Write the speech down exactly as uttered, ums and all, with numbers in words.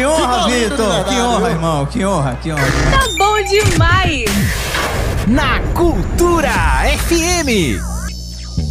honra, Vitor. Que honra, irmão. Que honra, que honra. Tá bom demais. Na Cultura F M.